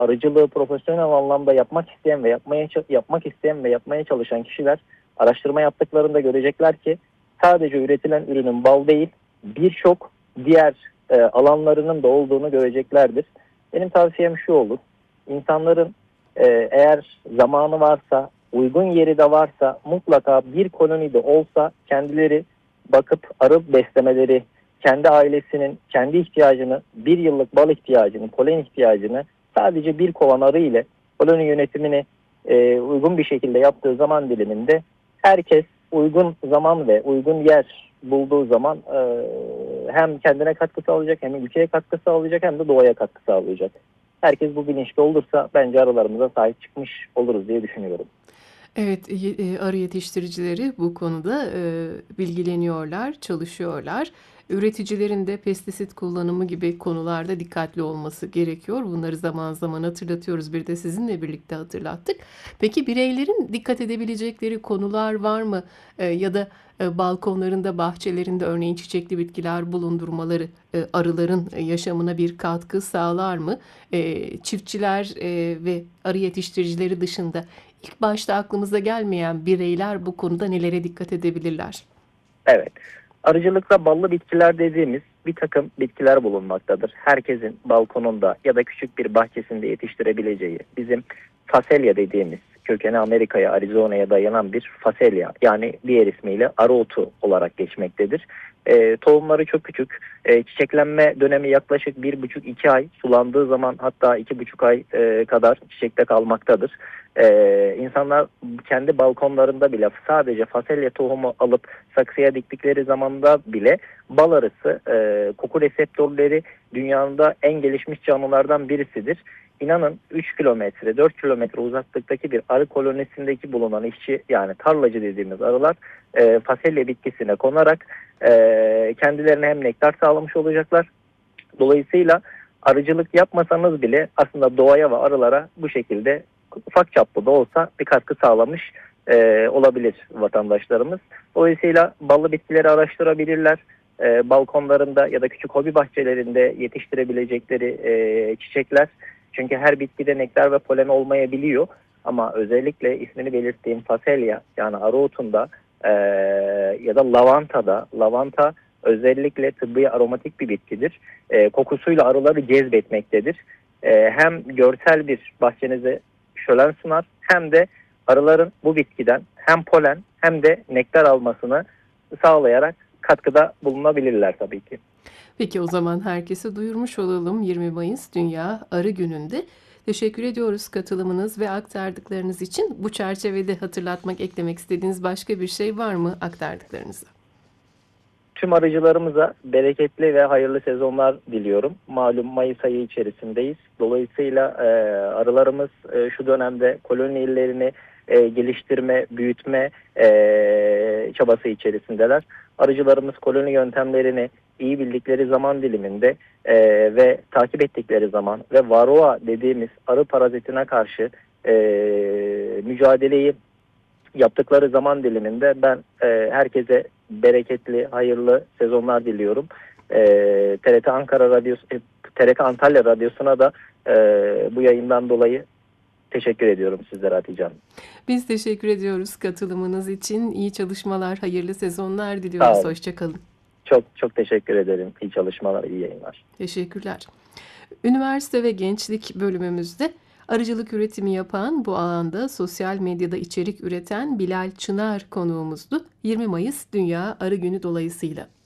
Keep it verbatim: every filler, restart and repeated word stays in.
arıcılığı profesyonel anlamda yapmak isteyen ve yapmaya yapmak isteyen ve yapmaya çalışan kişiler araştırma yaptıklarında görecekler ki sadece üretilen ürünün bal değil, birçok diğer e, alanlarının da olduğunu göreceklerdir. Benim tavsiyem şu olur: İnsanların e, eğer zamanı varsa, uygun yeri de varsa, mutlaka bir kolonide olsa kendileri bakıp arı beslemeleri, kendi ailesinin kendi ihtiyacını, bir yıllık bal ihtiyacını, polen ihtiyacını sadece bir kovan arı ile koloni yönetimini e, uygun bir şekilde yaptığı zaman diliminde herkes uygun zaman ve uygun yer bulduğu zaman e, hem kendine katkı sağlayacak, hem ülkeye katkı sağlayacak, hem de doğaya katkı sağlayacak. Herkes bu bilinçli olursa bence arılarımıza sahip çıkmış oluruz diye düşünüyorum. Evet, ye- e, arı yetiştiricileri bu konuda e, bilgileniyorlar, çalışıyorlar. Üreticilerin de pestisit kullanımı gibi konularda dikkatli olması gerekiyor. Bunları zaman zaman hatırlatıyoruz. Bir de sizinle birlikte hatırlattık. Peki bireylerin dikkat edebilecekleri konular var mı? E, ya da e, balkonlarında, bahçelerinde örneğin çiçekli bitkiler bulundurmaları e, arıların e, yaşamına bir katkı sağlar mı? E, çiftçiler e, ve arı yetiştiricileri dışında İlk başta aklımıza gelmeyen bireyler bu konuda nelere dikkat edebilirler? Evet. Arıcılıkta ballı bitkiler dediğimiz bir takım bitkiler bulunmaktadır. Herkesin balkonunda ya da küçük bir bahçesinde yetiştirebileceği, bizim faselya dediğimiz, kökeni Amerika'ya, Arizona'ya dayanan bir faselya, yani diğer ismiyle arı otu olarak geçmektedir. E, tohumları çok küçük. E, çiçeklenme dönemi yaklaşık bir buçuk iki ay, sulandığı zaman hatta iki buçuk ay e, kadar çiçekte kalmaktadır. Ee, insanlar kendi balkonlarında bile sadece fasulye tohumu alıp saksıya diktikleri zamanda bile bal arısı, e, koku reseptörleri dünyanın en gelişmiş canlılardan birisidir. İnanın üç kilometre, dört kilometre uzaklıktaki bir arı kolonisindeki bulunan işçi, yani tarlacı dediğimiz arılar e, fasulye bitkisine konarak e, kendilerine hem nektar sağlamış olacaklar. Dolayısıyla arıcılık yapmasanız bile aslında doğaya ve arılara bu şekilde ufak çaplı da olsa bir katkı sağlamış e, olabilir vatandaşlarımız. Dolayısıyla ballı bitkileri araştırabilirler. E, balkonlarında ya da küçük hobi bahçelerinde yetiştirebilecekleri e, çiçekler. Çünkü her bitkide nektar ve polen olmayabiliyor. Ama özellikle ismini belirttiğim faselya, yani arı otunda e, ya da lavantada, lavanta özellikle tıbbi aromatik bir bitkidir. E, kokusuyla arıları cezbetmektedir. E, hem görsel bir bahçenize şölen sunar, hem de arıların bu bitkiden hem polen hem de nektar almasını sağlayarak katkıda bulunabilirler tabii ki. Peki o zaman herkese duyurmuş olalım yirmi Mayıs Dünya Arı Günü'nde. Teşekkür ediyoruz katılımınız ve aktardıklarınız için. Bu çerçevede hatırlatmak, eklemek istediğiniz başka bir şey var mı aktardıklarınızı? Tüm arıcılarımıza bereketli ve hayırlı sezonlar diliyorum. Malum Mayıs ayı içerisindeyiz. Dolayısıyla e, arılarımız e, şu dönemde koloni illerini e, geliştirme, büyütme e, çabası içerisindeler. Arıcılarımız koloni yöntemlerini iyi bildikleri zaman diliminde e, ve takip ettikleri zaman ve varroa dediğimiz arı parazitine karşı e, mücadeleyi yaptıkları zaman diliminde ben e, herkese bereketli, hayırlı sezonlar diliyorum. E, T R T Ankara Radyosu, e, T R T Antalya Radyosu'na da e, bu yayından dolayı teşekkür ediyorum sizlere, Hatice Hanım. Biz teşekkür ediyoruz katılımınız için. İyi çalışmalar, hayırlı sezonlar Sağ diliyoruz. olun. Hoşça kalın. Çok çok teşekkür ederim. İyi çalışmalar, iyi yayınlar. Teşekkürler. Üniversite ve gençlik bölümümüzde arıcılık üretimi yapan, bu alanda sosyal medyada içerik üreten Bilal Çınar konuğumuzdu. yirmi Mayıs Dünya Arı Günü dolayısıyla.